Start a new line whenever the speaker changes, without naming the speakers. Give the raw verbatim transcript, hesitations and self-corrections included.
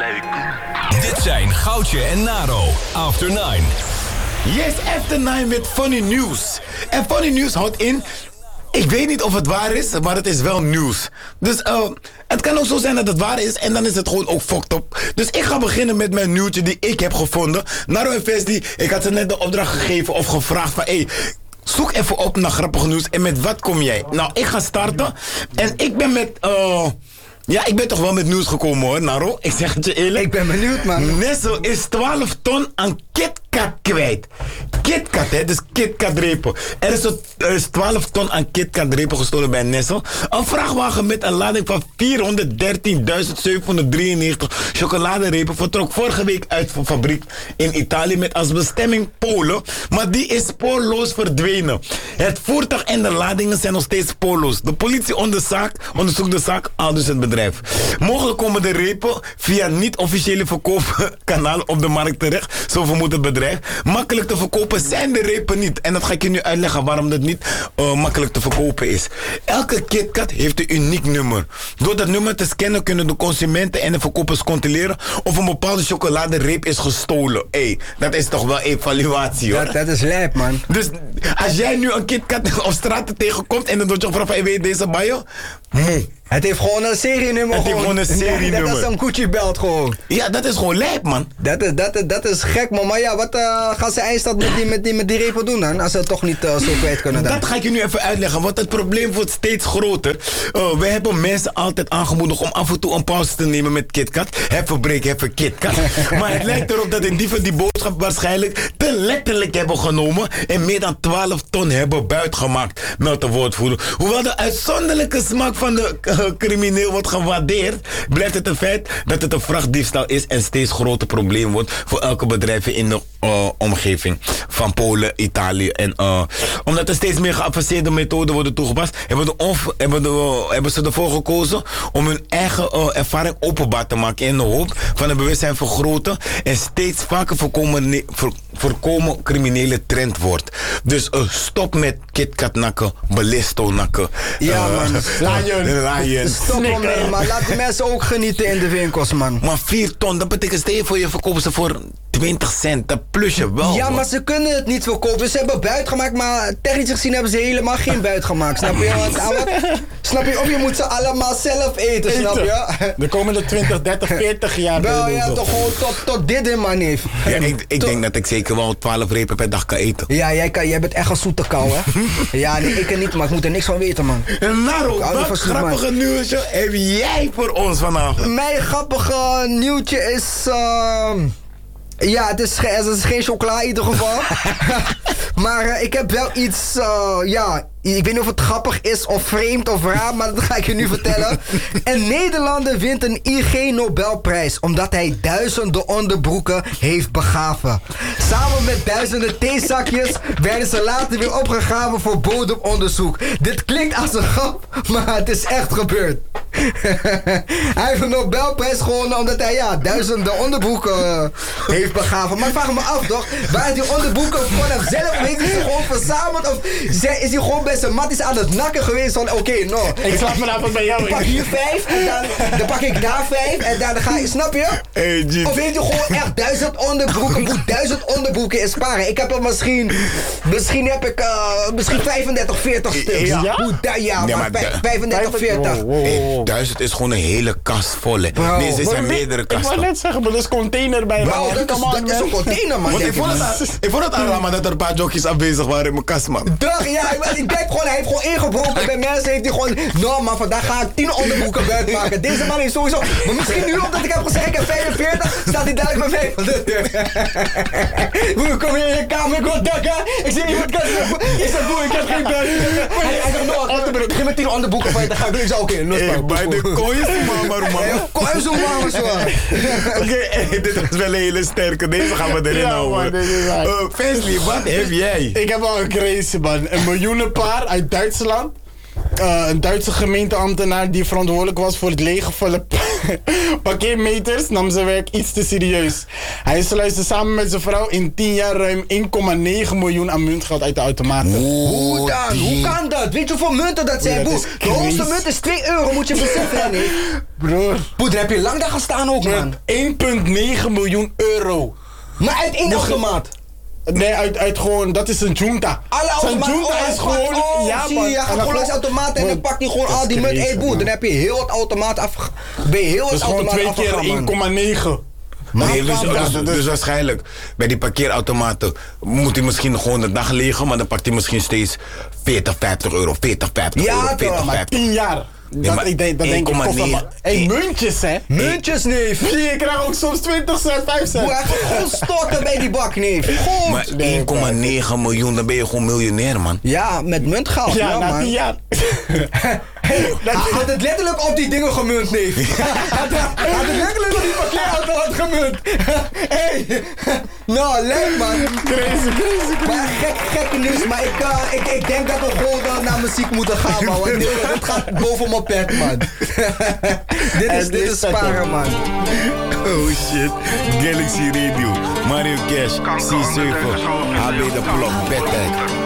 leuk.
Dit zijn Goudje en Naro, After Nine.
Yes, After Nine met funny news. En funny news houdt in... Ik weet niet of het waar is, maar het is wel nieuws. Dus uh, het kan ook zo zijn dat het waar is en dan is het gewoon ook fucked up. Dus ik ga beginnen met mijn nieuwtje die ik heb gevonden. Naro en Vesdi, ik had ze net de opdracht gegeven of gevraagd van... Hey, zoek even op naar grappig nieuws en met wat kom jij? Nou, ik ga starten en ik ben met... Uh, Ja, ik ben toch wel met nieuws gekomen hoor, Naro. Ik zeg het je eerlijk.
Ik ben benieuwd, man.
Nestle is twaalf ton aan KitKat kwijt. KitKat, hè, dus KitKat-repen. Er is, er is twaalf ton aan KitKat-repen gestolen bij Nestle. Een vrachtwagen met een lading van vierhonderddertienduizend zevenhonderddrieënnegentig chocoladerepen vertrok vorige week uit van fabriek in Italië met als bestemming Polen. Maar die is spoorloos verdwenen. Het voertuig en de ladingen zijn nog steeds spoorloos. De politie onderzaak, onderzoekt de zaak, al dus het bedrijf. Mogelijk komen de repen via niet-officiële verkoopkanalen op de markt terecht. Zo vermoedt het bedrijf. Makkelijk te verkopen zijn de repen niet. En dat ga ik je nu uitleggen waarom dat niet uh, makkelijk te verkopen is. Elke KitKat heeft een uniek nummer. Door dat nummer te scannen kunnen de consumenten en de verkopers controleren of een bepaalde chocoladereep is gestolen. Hé, hey, dat is toch wel evaluatie hoor.
Dat, dat is lijp, man.
Dus als jij nu een KitKat op straat tegenkomt en dan doet je gevraagd van, hey, weet je deze bayo? Moe.
Het heeft gewoon een serienummer.
Het heeft gewoon een serienummer.
Dat is een Gucci-belt gewoon.
Ja, dat is gewoon lijp, man.
Dat is, dat is, dat is gek, man. Maar ja, wat uh, gaan ze eindstand met die, met, die, met die repen doen dan? Als ze het toch niet uh, zo kwijt kunnen dan.
Dat ga ik je nu even uitleggen, want het probleem wordt steeds groter. Uh, we hebben mensen altijd aangemoedigd om af en toe een pauze te nemen met KitKat. Even break, even KitKat. Maar het lijkt erop dat de dieven die boodschap waarschijnlijk te letterlijk hebben genomen en meer dan twaalf ton hebben buitgemaakt, meldt de woordvoerder. Hoewel de uitzonderlijke smaak van de uh, crimineel wordt gewaardeerd, blijft het een feit dat het een vrachtdiefstal is en steeds groter probleem wordt voor elke bedrijf in de uh, omgeving van Polen, Italië. En uh, omdat er steeds meer geavanceerde methoden worden toegepast, hebben, de onv- hebben, de, uh, hebben ze ervoor gekozen om hun eigen uh, ervaring openbaar te maken in de hoop van het bewustzijn vergroten en steeds vaker voorkomen, ne- voor, voorkomen criminele trend wordt. Dus uh, stop met KitKat nakken, Belisto nakken.
Ja,
uh,
man.
Lion.
Stop ermee, maar laat de mensen ook genieten in de winkels, man.
Maar vier ton, dat betekent stel voor je verkopen ze voor twintig cent. Dat plus je wel.
Ja,
hoor.
maar ze kunnen het niet verkopen. Ze hebben buit gemaakt, maar technisch gezien hebben ze helemaal geen buit gemaakt. Snap je? Want, snap je? Of je moet ze allemaal zelf eten, eten. Snap je?
De komende twintig, dertig, veertig jaar.
Wel ja, toch gewoon tot, tot dit in, man, neef.
Ja, ik ik denk dat ik zeker wel twaalf repen per dag kan eten.
Ja, jij, kan, jij bent echt een zoete kou, hè? Ja, nee, ik niet, maar ik moet er niks van weten, man.
En Naro, wat
van
grappige nieuwtje heb jij voor ons vanavond?
Mijn grappige nieuwtje is... Uh... Ja, het is, het is geen chocola in ieder geval. Maar uh, ik heb wel iets, uh, ja, ik weet niet of het grappig is of vreemd of raar, maar dat ga ik je nu vertellen. Een Nederlander wint een I G Nobelprijs omdat hij duizenden onderbroeken heeft begraven. Samen met duizenden theezakjes werden ze later weer opgegraven voor bodemonderzoek. Dit klinkt als een grap, maar het is echt gebeurd. Hij heeft een Nobelprijs gewonnen omdat hij ja, duizenden onderbroeken uh, heeft begraven. Maar ik vraag me af toch, waren die onderbroeken van hemzelf of heeft hij ze gewoon verzameld of is hij gewoon bij zijn matties aan het nakken geweest van oké, okay, no.
Ik slaap vanavond bij jou.
Ik pak hier vijf en dan, dan pak ik daar vijf en dan ga je, snap je?
Hey,
of heeft hij gewoon echt duizend onderbroeken, moet duizend onderbroeken in sparen. Ik heb er misschien, misschien heb ik uh, misschien vijfendertig, veertig stuks.
Ja,
ja, ja, ja maar, maar du- vijfendertig, veertig.
Wow, wow, wow.
Hey, duizend is gewoon een hele kast vol. Hè. Nee, ze zijn meerdere
Ik wou
kasten.
net zeggen, maar dat is container bij
Bro,
mij.
dat is, dat is een container, man.
Want ik vond, het, ik vond het aan dat er een paar jokjes afwezig waren in mijn kast, man.
Dag, ja, ik, ik denk gewoon, hij heeft gewoon ingebroken bij mensen. Heeft hij gewoon, nou man, vandaag ga ik tien onderbroeken buiten maken. Deze man is sowieso, maar misschien nu omdat ik heb gezegd ik heb vijfenveertig, staat hij duidelijk bij vijfendertig. Hoe kom je in je kamer, ik word dak, hè? Ik zie iemand kan ik zeg, boe, ik heb geen bed. Hij zegt, nou, begin met tien onderbroeken van je te gaan doen. Ik zei, oké, nog
Hey, bij de kooi is de mama, man.
Kooi zo mama, zo.
Oké, dit was wel een hele sterke. Deze gaan we erin
Ja,
houden.
man, dit is waar.
Uh, Fesley, wat heb jij?
Ik heb al een crazy, man. Een miljoenenpaar uit Duitsland. Uh, een Duitse gemeenteambtenaar die verantwoordelijk was voor het legen van de, Parkeermeters nam zijn werk iets te serieus. Hij sluiste samen met zijn vrouw in tien jaar ruim één komma negen miljoen aan muntgeld uit de automaten.
Hoe dan? Hoe kan dat? Weet je hoeveel munten dat zijn,
dat
boer?
is
De hoogste
crazy.
munt is twee euro, moet je beseffen, nee.
Broer.
Boer, daar heb je lang daar gestaan ook, man.
één komma negen miljoen euro.
Maar uit één automaat.
Nee, uit, uit gewoon, dat is een junta.
Alle
Zijn
automaten,
junta
oh,
is gewoon...
oh,
ja,
zie je,
man.
je gaat
En dan
gewoon langs de automaten en dan
Broer,
pakt hij gewoon
dat
al
is
die munt.
crazy,
Hé, boer,
man.
dan heb je heel het automaat af... Ben je heel
Dat
het
is gewoon
automaat
twee keer
afgegaan,
één
man.
komma negen.
Nee, dus,
Ja,
dus,
dat is-
dus waarschijnlijk bij die parkeerautomaten moet hij misschien gewoon de dag liggen, maar dan pakt hij misschien steeds veertig, vijftig euro, veertig, vijftig
Ja,
euro,
toch,
veertig,
Maar
vijftig.
tien jaar. Dat,
maar
ik denk, dat denk ik
één komma
kost
negen.
Hé, hey, muntjes, hè?
Muntjes, neef.
Je krijgt ook soms twintig cent, vijf cent.
Boer, hij gaat gewoon storten bij die bak, neef. Goed.
Maar één komma negen miljoen, dan ben je gewoon miljonair, man.
Ja, met muntgeld, ja,
Ja, na
man.
tien jaar.
Hey, hij had het letterlijk op die dingen gemunt, neef. Hij had, hij had het letterlijk op die parkeerauto had gemunt. Hey, nou, leuk, man.
Crazy, crazy.
Maar gek, gekke nieuws, maar ik, uh, ik, ik denk dat we gewoon uh, naar muziek moeten gaan, man. Want dit, dit gaat boven mijn pet, man. dit is, dit is sparen, man.
Oh shit, Galaxy Radio, Mario Cash, C zeven, H B de Plok, Bedtijd.